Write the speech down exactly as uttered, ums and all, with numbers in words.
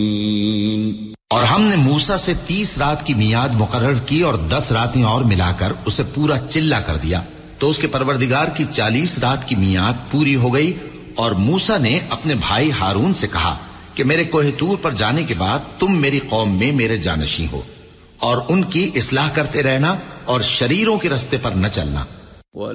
और हमने मूसा से तीस रात की मियाद मुकर्रर की और दस रातें और मिलाकर उसे पूरा चिल्ला कर दिया। तो उसके परवरदिगार की चालीस रात की मियाद पूरी हो गई और मूसा ने अपने भाई हारून से कहा कि मेरे कोहे तूर पर जाने के बाद तुम मेरी कौम में मेरे जानशी हो और उनकी इस्लाह करते रहना और शरीरों के रास्ते पर न चलना।